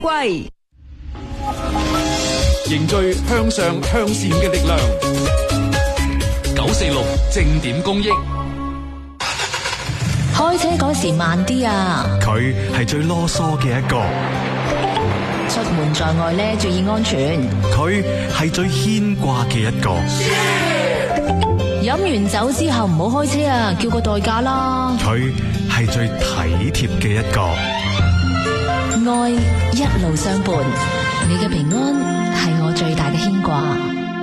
貴， 凝聚向上向善嘅力量。946正點公益。 開車嗰時慢啲啊！ 佢係最囉嗦嘅一個。 出門在外咧，注意安全。 佢係最牽掛嘅一個。 飲完酒之後唔好開車啊，叫個代駕啦。 佢係最體貼嘅一個。 愛一路相伴，你嘅平安係我最大嘅牽掛。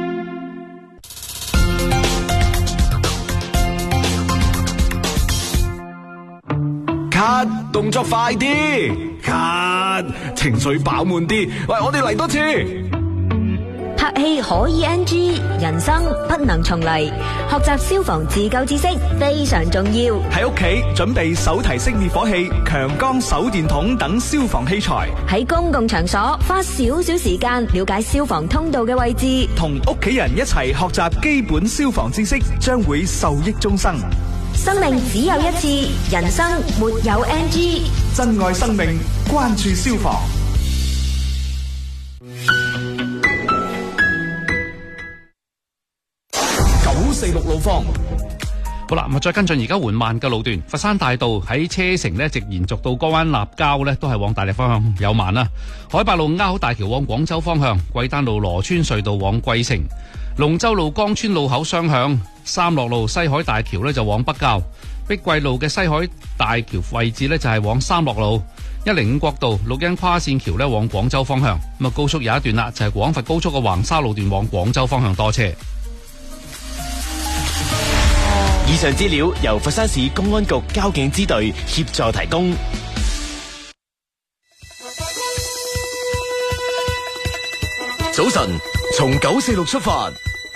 咳，動作快啲！咳，情緒飽滿啲。喂，我哋嚟多次。 拍戲可以 NG， 人生不能重嚟。學習消防自救知識非常重要。 喺屋企準備手提式滅火器、強光手電筒等消防器材。 喺公共場所花少少時間了解消防通道嘅位置， 同屋企人一齊學習基本消防知識，將會受益終生。 生命只有一次，人生沒有 NG。 珍愛生命，關注消防。946路況。 好啦，再跟進而家緩慢嘅路段，佛山大道喺車城呢，直延續到江灣立交呢，都係往大理方向有慢啦。海八路鴉口大橋往廣州方向，桂丹路羅村隧道往桂城，龍州路江村路口雙向，三樂路西海大橋呢就往北滘，碧桂路嘅西海大橋位置呢就係往三樂路，105國道綠茵跨線橋呢往廣州方向。咁啊，高速有一段啦，就係廣佛高速嘅橫沙路段往廣州方向多車。 以上資料由佛山市公安局交警支隊協助提供。 早晨，從946出發。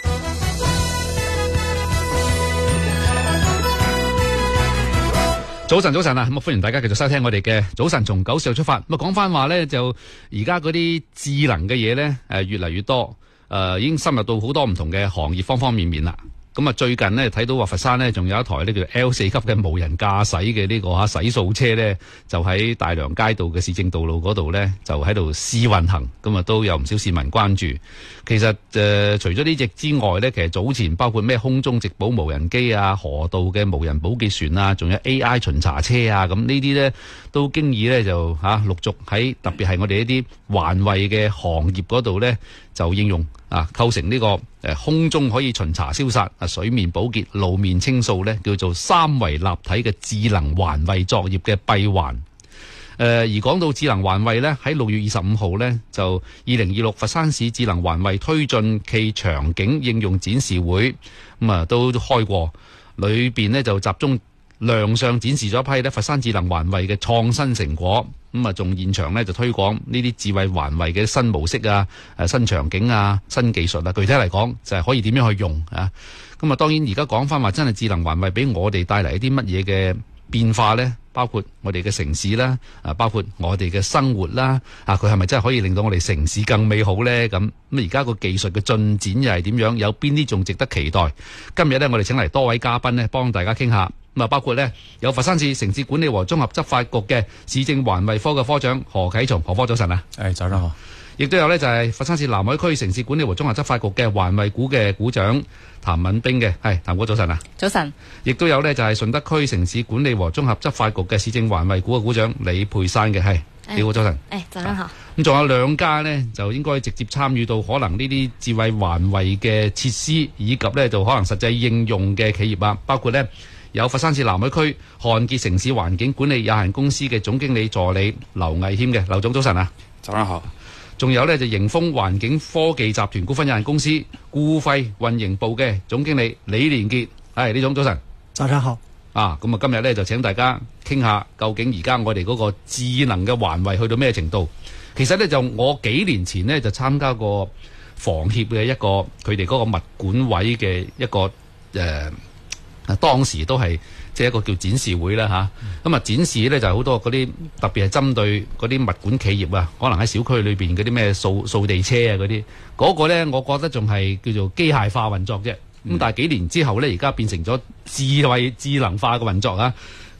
早晨啊，咁歡迎大家繼續收聽我哋嘅早晨從946出發。咁講翻話咧，就而家嗰啲智能嘅嘢咧，越嚟越多，已經深入到好多唔同嘅行業方方面面啦。咁啊，最近呢，睇到話佛山呢，仲有一台呢叫 L4 級嘅無人駕駛嘅呢個洗掃車呢，就喺大良街道嘅市政道路嗰度呢，就喺度試運行。咁啊，都有唔少市民關注。其實除咗呢隻之外呢，其實早前包括咩空中直保無人機啊、河道嘅無人保潔船啊，仲有 AI 巡查車啊，咁呢啲呢，都經已呢，就陸續喺特別係我哋一啲環衛嘅行業嗰度呢，就應用構成呢個空中可以巡查消殺、水面保潔、路面清掃呢，叫做三維立體嘅智能環衛作業嘅閉環。而講到智能環衛呢，喺6月25號呢，就2026佛山市智能環衛推進暨場景應用展示會，咁都開過，裏邊呢，就集中亮相展示咗一批咧佛山智能環衛嘅創新成果，仲現場咧就推廣呢啲智慧環衛嘅新模式啊、新場景啊、新技術啊。具體嚟講就係可以點樣去用啊？咁當然而家講翻話真係智能環衛俾我哋帶嚟一啲乜嘢嘅變化呢？包括我哋嘅城市啦，包括我哋嘅生活啦，佢係咪真係可以令到我哋城市更美好呢？咁而家個技術嘅進展又係點樣？有邊啲仲值得期待？今日呢，我哋請嚟多位嘉賓呢，幫大家傾下。包括呢，有佛山市城市管理和綜合執法局嘅市政環衛科嘅科長何啟松，何科早晨啊！ 早上好。 亦都有呢，就係佛山市南海區城市管理和綜合執法局嘅環衛股嘅股長譚敏冰嘅，譚股早晨啊！ 早晨。亦都有呢，就係順德區城市管理和綜合執法局嘅市政環衛股嘅股長李佩珊嘅，你好早晨。 早上好。 咁仲有兩家呢，就應該直接參與到可能呢啲智慧環衛嘅設施，以及呢，就可能實際應用嘅企業啊，包括呢，有佛山市南海區漢傑城市環境管理有限公司嘅總經理助理劉毅謙嘅，劉總早晨啊！ 早上好。 仲有呢，就迎豐環境科技集團股份有限公司固廢運營部嘅總經理李連傑，李總早晨。 早上好。 咁今日呢，就請大家傾下究竟而家我哋嗰個智能嘅環衛去到咩程度？其實呢，就我幾年前呢，就參加過房協嘅一個佢哋嗰個物管委嘅一個當時都係即係一個叫展示會啦咁展示呢，就係好多嗰啲特別係針對嗰啲物管企業啊，可能喺小區裏邊嗰啲咩掃地車啊嗰啲，嗰個呢，我覺得仲係叫做機械化運作啫。但係幾年之後呢，而家變成咗智能化嘅運作啊。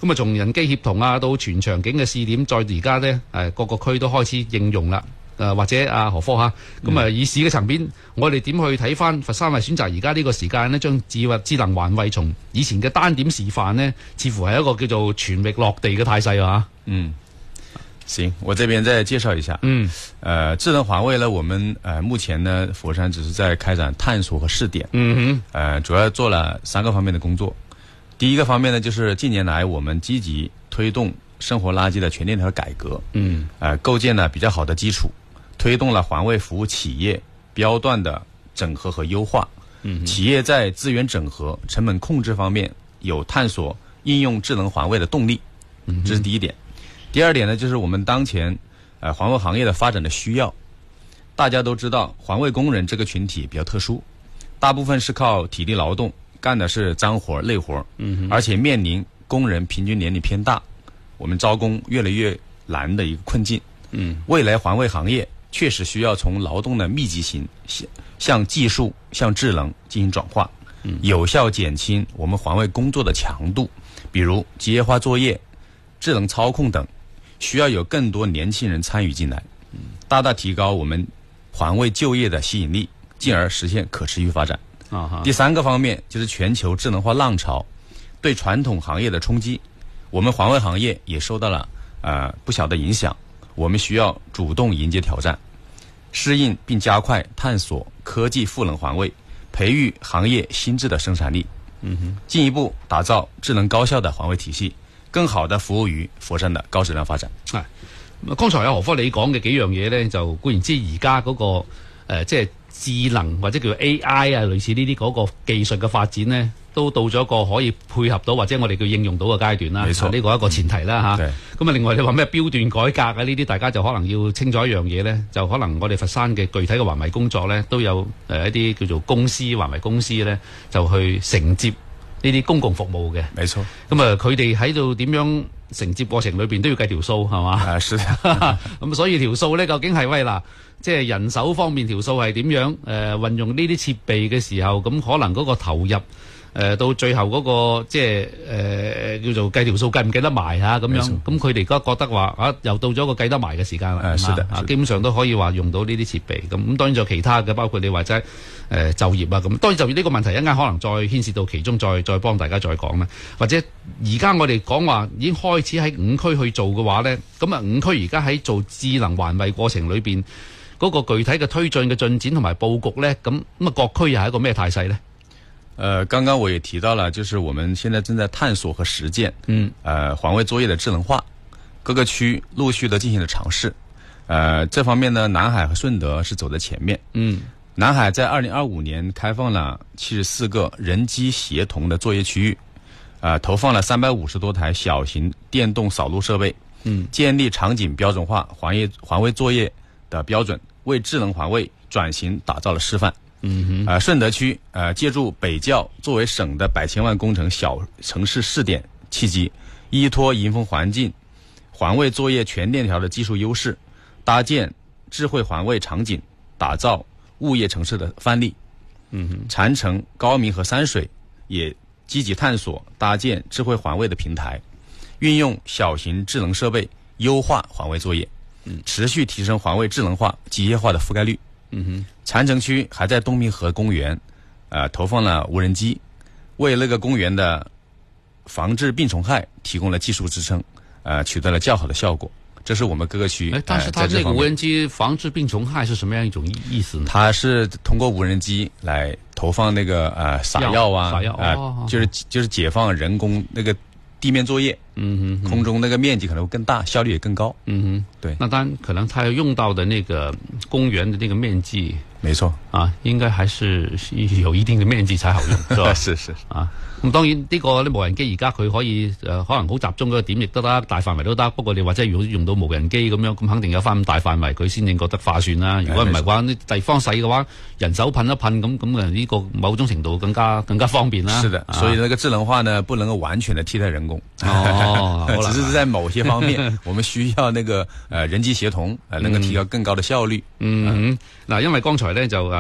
咁啊，從人機協同啊到全場景嘅試點，再而家咧各個區都開始應用啦。或者何科嚇，咁啊以市嘅層面，我哋點去睇翻佛山係選擇而家呢個時間呢？將智能環衛從以前嘅單點示範呢，似乎係一個叫做全域落地嘅態勢啊。 行，我這邊再介紹一下。智能環衛呢，我們目前呢，佛山只是在開展探索和試點。主要做了3個方面的工作。第一個方面呢，就是近年來我們積極推動生活垃圾的全鏈條改革。構建了比較好的基礎。推動了環衛服務企業標段的整合和優化，企業在資源整合、成本控制方面有探索應用智能環衛的動力，這是第一點。第二點呢，就是我們當前環衛行業的發展的需要。大家都知道，環衛工人這個群體比較特殊，大部分是靠體力勞動，幹的是髒活、累活，而且面臨工人平均年齡偏大，我們招工越來越難的一個困境。未來環衛行業確實需要從勞動的密集型向技術、向智能進行轉化，有效減輕我們環衛工作的強度，比如機械化作業、智能操控等，需要有更多年輕人參與進來，大大提高我們環衛就業的吸引力，進而實現可持續發展。第3個方面就是全球智能化浪潮對傳統行業的衝擊，我們環衛行業也受到了不小的影響。我們需要主動迎接挑戰，適應並加快探索科技賦能環衛，培育行業新智的生產力，進一步打造智能高效的環衛體系，更好地服務於佛山的高質量發展。 剛才有何科你講嘅幾樣嘢呢，就固然之而家嗰個即係智能或者叫做 AI 啊，類似呢啲嗰個技術嘅發展呢，都到咗一個可以配合到或者我哋叫應用到嘅階段啦。呢個係一個前提啦嚇。咁啊，另外你話咩標段改革啊呢啲，大家就可能要清楚一樣嘢呢，就可能我哋佛山嘅具體嘅環衛工作呢，都有一啲叫做公司環衛公司呢，就去承接呢啲公共服務嘅。 沒錯。 咁啊，佢哋喺度點樣承接過程裏邊都要計條數係嘛？ 是的。 咁所以條數呢，究竟係喂嗱？即係人手方面條數係點樣？運用呢啲設備嘅時候，咁可能嗰個投入到最後嗰個即係叫做計條數計唔計得埋嚇咁樣？咁佢哋而家覺得話又到咗個計得埋嘅時間啦。基本上都可以話用到呢啲設備。咁當然仲有其他嘅，包括你話齋就業啊咁。當然就業呢個問題一陣間可能再牽涉到其中，再幫大家再講啦。或者而家我哋講話已經開始喺5區去做嘅話咧，咁啊5區而家喺做智能環衛過程裏邊。嗰個具體嘅推進嘅進展同埋佈局呢，咁啊各區又係一個咩態勢呢？ 剛剛我也提到了，就是我們現在正在探索和實踐，環衛作業的智能化，各個區陸續的進行了嘗試。這方面呢，南海和順德是走在前面。南海在2025年開放了74個人機協同的作業區域，投放了350多台小型電動掃路設備，建立場景標準化環衛作業的標準。為智能環衛轉型打造了示範。順德區借助北窖作為省的100千萬工程小城市試點契機，依託迎風環境環衛作業全鏈條的技術優勢，搭建智慧環衛場景，打造物業城市的範例。禪城、高明和山水也積極探索搭建智慧環衛的平台，運用小型智能設備優化環衛作業。持續提升環衛智能化、機械化的覆蓋率。禪城區還在東平河公園，投放了無人機，為那個公園的防治病蟲害提供了技術支撐，取得了較好的效果。這是我們各個區。 但是它這個無人機防治病蟲害是什麼樣一種意思呢？ 它是通過無人機來投放那個撒藥啊，就是解放人工那個地面作業，空中那個面積可能會更大，效率也更高。對。那當然可能它要用到的那個公園的那個面積， 沒錯啊，應該還是有一定的面積才好用，是吧？ 是啊。 咁當然呢個啲無人機而家佢可以可能好集中嗰個點亦都得，大範圍都得。不過你或者如果用到無人機咁樣，咁肯定有翻咁大範圍，佢先至覺得划算啦。如果唔係嘅話，啲地方細嘅話，人手噴一噴咁啊，呢個某種程度更加方便啦。 是的，所以那個智能化呢，不能夠完全的替代人工。只是在某些方面，我們需要那個人機協同，能夠提高更高的效率。 嗱，因為剛才咧就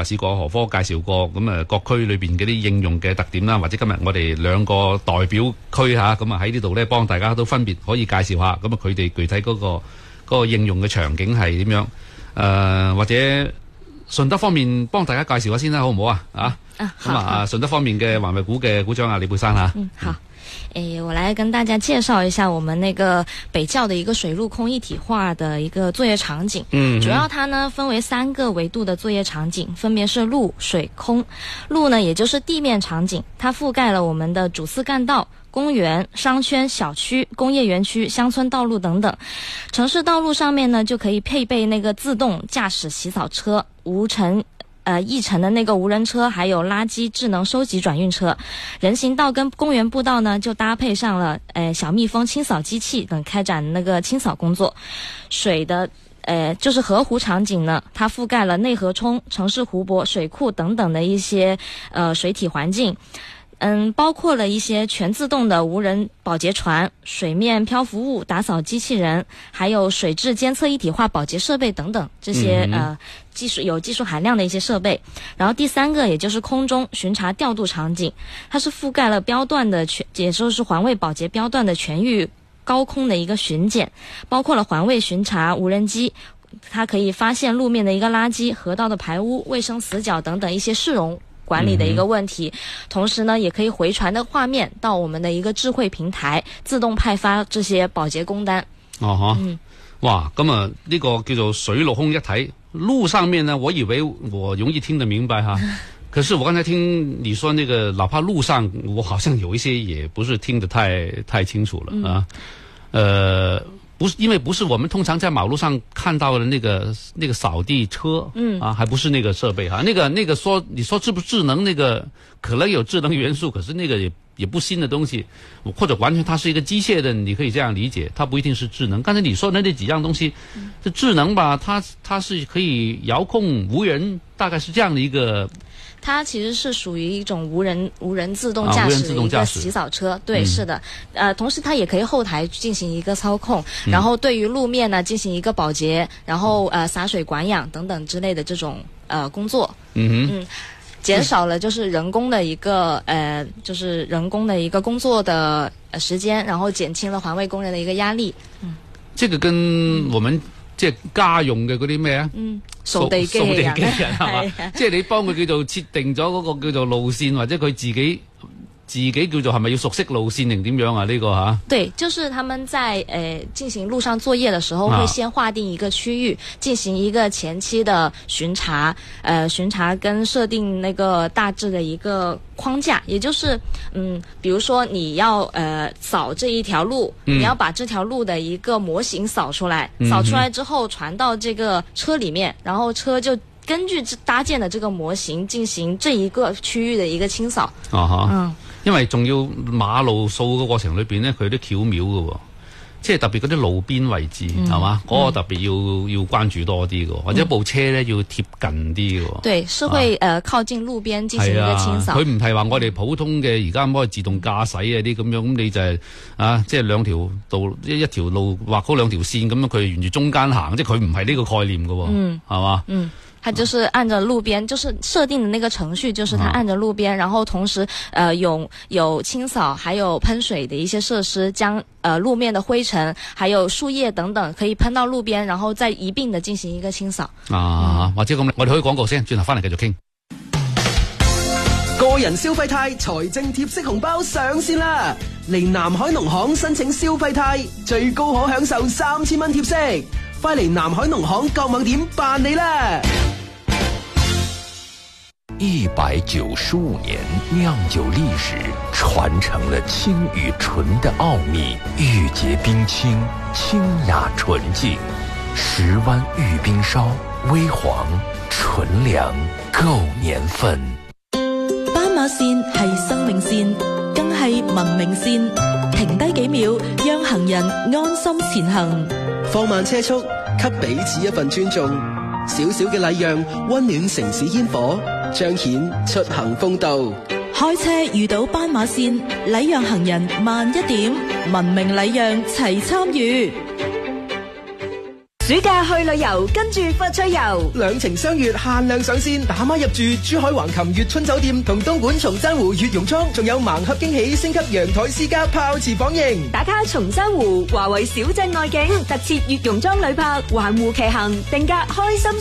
試過何科介紹過，咁各區裏邊嗰啲應用嘅特點啦，或者今日我哋兩個代表區嚇，咁喺呢度咧幫大家都分別可以介紹下，咁佢哋具體嗰個應用嘅場景係點樣？或者順德方面幫大家介紹下先啦，好唔好啊？咁順德方面嘅環衛股嘅股長啊，李佩珊嚇。 好。我來跟大家介紹一下我們那個北窖的一個水陸空一體化的一個作業場景。主要它呢分為3個維度的作業場景，分別是陸、水、空。陸呢，也就是地面場景，它覆蓋了我們的主次幹道、公園、商圈、小區、工業園區、鄉村道路等等。城市道路上面呢，就可以配備那個自動駕駛洗掃車、議程的那個無人車，還有垃圾智能收集轉運車。人行道跟公園步道呢，就搭配上了小蜜蜂清掃機器等，開展那個清掃工作。水的就是河湖場景呢，它覆蓋了內河涌、城市湖泊、水庫等等的一些水體環境。包括了一些全自動的無人保潔船、水面漂浮物打掃機器人，還有水質監測一體化保潔設備等等，這些有技術含量的一些設備。然後第3個也就是空中巡查調度場景，它是覆蓋了標段的也就是環衛保潔標段的全域高空的一個巡檢，包括了環衛巡查無人機，它可以發現路面的一個垃圾、河道的排污、衛生死角等等一些市容管理的一個問題，同時呢，也可以回傳的畫面到我們的一個智慧平台，自動派發這些保潔工單。 哇，咁呢個叫做水陸空一體，路上面呢，我以為我容易聽得明白哈，可是我剛才聽你說那個，哪怕路上，我好像有一些也不是聽得太清楚了啊，不是，因為不是我們通常在馬路上看到的那個掃地車，還不是那個設備哈，那個說你說智不智能，那個可能有智能元素，可是那個也不新的東西，或者完全它是一個機械的，你可以這樣理解，它不一定是智能。剛才你說的那幾樣東西，這智能吧，它是可以遙控無人，大概是這樣的一個。 它其實是屬於一種無人自動駕駛的一個洗掃車，對，是的，同時它也可以後台進行一個操控，然後對於路面呢進行一個保潔，然後灑水管養等等之類的這種工作，減少了就是人工的一個工作的時間，然後減輕了環衛工人的一個壓力。 這個跟我們即係家用嘅嗰啲咩啊？掃地機器人係嘛？即係你幫佢叫做設定咗嗰個叫做路線，或者佢自己叫做係咪要熟悉路線定點樣啊？呢個吓？對， 就是他們在進行路上作業的時候，會先劃定一個區域，進行一個前期的巡查，跟設定那個大致的一個框架，也就是比如說你要掃這一條路，你要把這條路的一個模型掃出來，掃出來之後傳到這個車裏面，然後車就根據搭建的這個模型進行這一個區域的一個清掃。 因為仲要馬路掃嘅過程裏邊呢，佢有啲巧妙嘅，即係特別嗰啲路邊位置係嘛，嗰個特別要關注多啲嘅，或者部車咧要貼近啲嘅。對，是會靠近路邊進行一個清掃。佢唔係話我哋普通嘅而家可以自動駕駛啊啲咁樣，咁你就係即係兩條道一條路畫好兩條線咁樣，佢沿住中間行，即係佢唔係呢個概念嘅，係嘛？ 它就是按着路邊，就是設定的那個程序，就是它按着路邊，然後同時有清掃，還有噴水的一些設施，將路面的灰塵，還有樹葉等等可以噴到路邊，然後再一併的進行一個清掃。 或者咁，我哋可以廣告先，轉頭翻嚟繼續傾。 個人消費貸財政貼息紅包上線啦！嚟南海農行申請消費貸，最高可享受3000蚊貼息。快嚟南海農行購網點辦理啦 ！195年釀酒歷史，傳承了清與純的奧秘，玉潔冰清，清雅純淨。10灣玉冰燒，微黃純良，夠年份。 斑馬線係生命線，更係文明線。停低幾秒，讓行人安心前行。 放慢車速，給彼此一份尊重。小小嘅禮讓，溫暖城市煙火，彰顯出行風度。 開車遇到斑馬線，禮讓行人慢一點，文明禮讓齊參與。 暑假去旅遊，跟住佛趣遊， 兩情相悅限量上線，打孖入住珠海橫琴悅春酒店同東莞松山湖悅榕倉，仲有盲盒驚喜，升級陽台私家泡池房型。 打卡松山湖華為小鎮外景，特設悅榕莊旅拍，環湖騎行，定格開心